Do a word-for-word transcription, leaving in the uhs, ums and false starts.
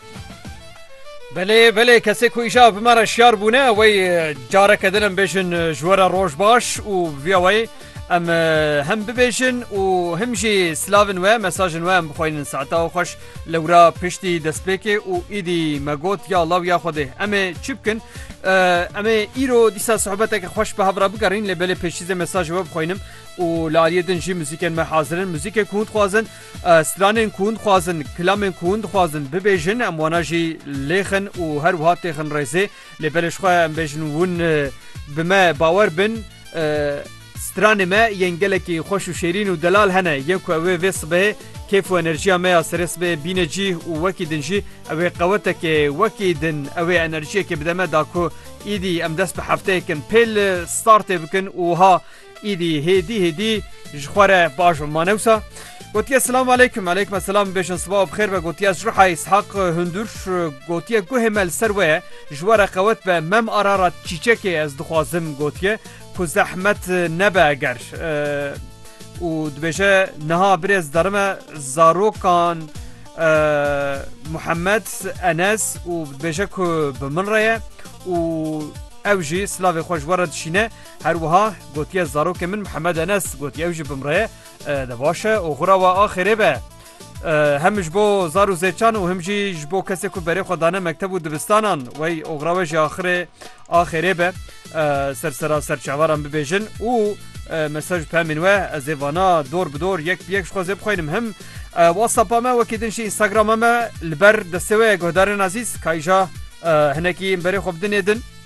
بله بله کسی کو ایجا بمارا شیار بونه وی جاره کدنم بیشن جوارا روش باش و ویا وی ام هم ببیشن و هم جی سلاون و مساجن و هم بخواین ساعتا و خوش لورا پشتی دسپیکه و ایدی مگوت یا الله یا خوده اما چی بکن اما ایرو دیسا صحبته که خوش به هفرا بگرین لبله پشتیز مساج و بخواینم و لاریه دنجی موزیکن ما حاضرن موزیک کند خوازن سلانن کند خوازن کلامن کند خوازن ببیجن اموانا جی لیخن و هر وحات تیخن رزه لبلش خواه ام بیجن ون بما باور بن ستران ما ینگلکی خوش و شیرین و دلال هنه یکو اوه ویس به کیف و انرژیا ما سرس به بینجی و وکی دنجی اوه قوته که وکی دن اوه انرژی که بدمه داکو ایدی ام دست به هفته کن پیل ستارت بکن و ها ایدی هدی هدی جخواره باش و مانوسا گوتی السلام علیکم علیکم السلام بیشن صباح بخیر و گوتی از روح اسحاق هندورش گوتی گوه مل سروه جواره قوت به مم آرارات چیچه از دخوازم گوتی که زحمت نبه اگر و دبیشه نها برز درم زاروکان محمد انس و دبیشه که بمن رایه و اوجی سلاوی خوش ورد شینه هر وها گوتی زاروک من محمد انس گوتی اوجی بمرایه دباشه و غرا و آخره به همش بو زارو زیچان و همجی جبو کسی که برای خودانه مکتب و دبستانان وی اغراوش آخره آخره به سرسرا سرچوارم ببیجن و مساج پامین و از ایوانا دور بدور یک بیک شخوازه بخواینم هم واتساپ ما وکیدنشی اینستاگرام ما لبر دستوه گهدارن عزیز که ایجا هنکی برای خوب دنیدن